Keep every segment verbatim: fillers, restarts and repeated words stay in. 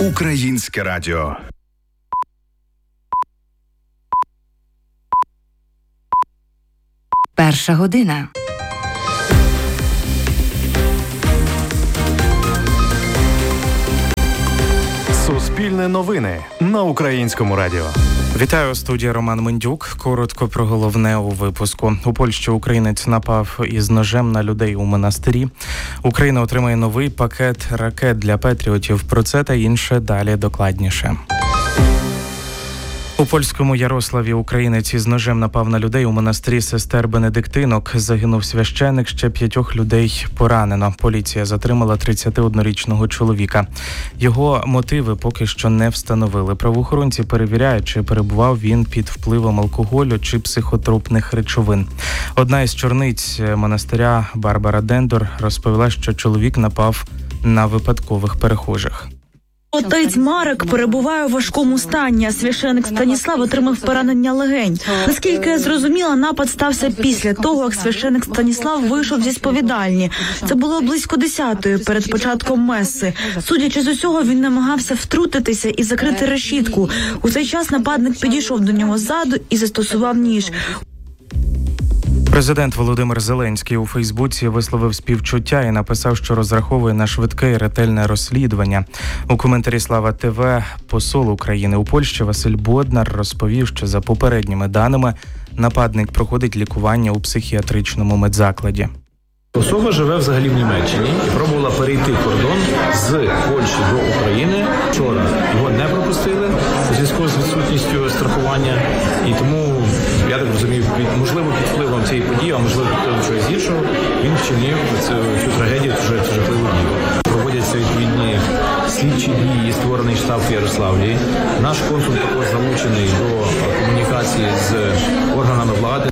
Українське радіо. Перша година. Суспільне новини на Українському радіо. Вітаю, у студії Роман Мендюк. Коротко про головне у випуску. У Польщі українець напав із ножем на людей у монастирі. Україна отримає новий пакет ракет для патріотів. Про це та інше далі докладніше. У польському Ярославі українець із ножем напав на людей у монастирі сестер Бенедиктинок. Загинув священик, ще п'ятьох людей поранено. Поліція затримала тридцятиоднорічного чоловіка. Його мотиви поки що не встановили. Правоохоронці перевіряють, чи перебував він під впливом алкоголю чи психотропних речовин. Одна із чорниць монастиря Барбара Дендор розповіла, що чоловік напав на випадкових перехожих. Отець Марек перебуває у важкому стані, а священик Станіслав отримав поранення легень. Наскільки я зрозуміла, напад стався після того, як священик Станіслав вийшов зі сповідальні. Це було близько десятої, перед початком меси. Судячи з усього, він намагався втрутитися і закрити решітку. У цей час нападник підійшов до нього ззаду і застосував ніж. Президент Володимир Зеленський у Фейсбуці висловив співчуття і написав, що розраховує на швидке і ретельне розслідування. У коментарі «Слава ТВ» посол України у Польщі Василь Боднар розповів, що за попередніми даними нападник проходить лікування у психіатричному медзакладі. Особа живе взагалі в Німеччині і пробувала перейти кордон з Польщі до України. Вчора його не пропустили у зв'язку з відсутністю страхування. І тому, я так розумію, можливо, під впливом цієї події, а можливо, під впливом чогось іншого, він вчинив цю, цю трагедію, цю жахливу дію. Проводяться відповідні слідчі дії, створений штаб в Ярославлі. Наш консул також залучений до комунікації з органами влади.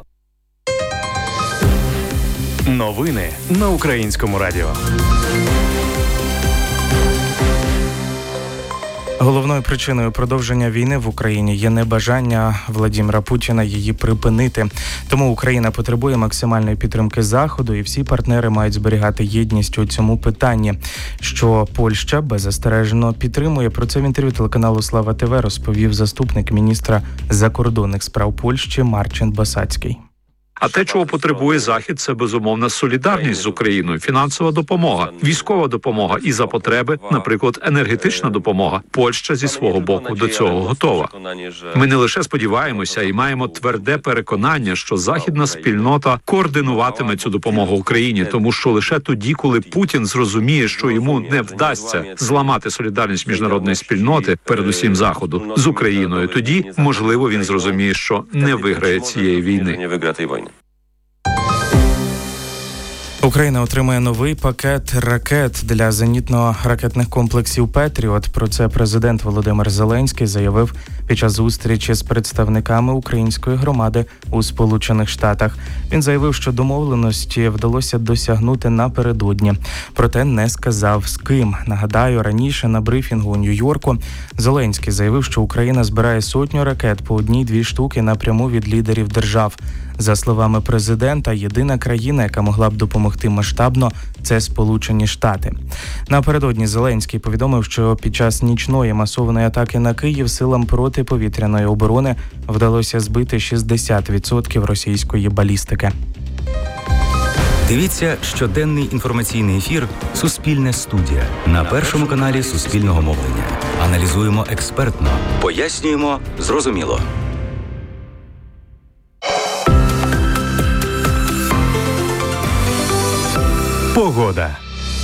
Новини на Українському радіо. Головною причиною продовження війни в Україні є небажання Владимира Путіна її припинити. Тому Україна потребує максимальної підтримки Заходу, і всі партнери мають зберігати єдність у цьому питанні, що Польща беззастережно підтримує. Про це в інтерв'ю телеканалу «Слава ТВ» розповів заступник міністра закордонних справ Польщі Марчин Басацький. А те, чого потребує Захід, це безумовна солідарність з Україною, фінансова допомога, військова допомога і за потреби, наприклад, енергетична допомога. Польща зі свого боку до цього готова. Ми не лише сподіваємося і маємо тверде переконання, що західна спільнота координуватиме цю допомогу Україні, тому що лише тоді, коли Путін зрозуміє, що йому не вдасться зламати солідарність міжнародної спільноти, передусім Заходу, з Україною, тоді, можливо, він зрозуміє, що не виграє цієї війни. Україна отримає новий пакет ракет для зенітно-ракетних комплексів «Петріот». Про це президент Володимир Зеленський заявив під час зустрічі з представниками української громади у Сполучених Штатах. Він заявив, що домовленості вдалося досягнути напередодні, проте не сказав з ким. Нагадаю, раніше на брифінгу у Нью-Йорку Зеленський заявив, що Україна збирає сотню ракет по одній-дві штуки напряму від лідерів держав. За словами президента, єдина країна, яка могла б допомогти масштабно, це Сполучені Штати. Напередодні Зеленський повідомив, що під час нічної масованої атаки на Київ силам протиповітряної оборони вдалося збити шістдесят відсотків російської балістики. Дивіться щоденний інформаційний ефір «Суспільне студія» на Першому каналі Суспільного мовлення. Аналізуємо експертно, пояснюємо зрозуміло. Погода.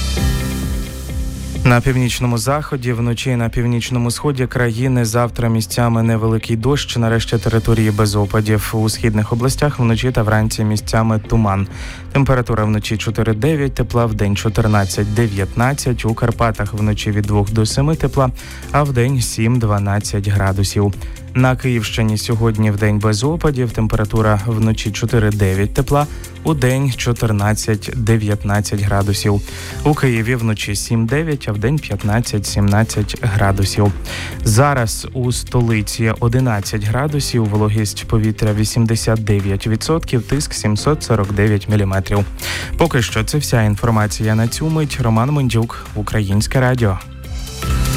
На північному заході, вночі на північному сході країни завтра місцями невеликий дощ, нарешті території без опадів. У східних областях вночі та вранці місцями туман. Температура вночі чотири-дев'ять тепла, вдень чотирнадцять-дев'ятнадцять, у Карпатах вночі від двох до семи тепла, а вдень сім-дванадцять градусів. На Київщині сьогодні вдень без опадів, температура вночі чотири-дев'ять тепла, у день чотирнадцять-дев'ятнадцять градусів. У Києві вночі сім-дев'ять, а вдень п'ятнадцять-сімнадцять градусів. Зараз у столиці одинадцять градусів, вологість повітря вісімдесят дев'ять відсотків, тиск сімсот сорок дев'ять міліметрів. Поки що це вся інформація на цю мить. Роман Мендюк, Українське радіо.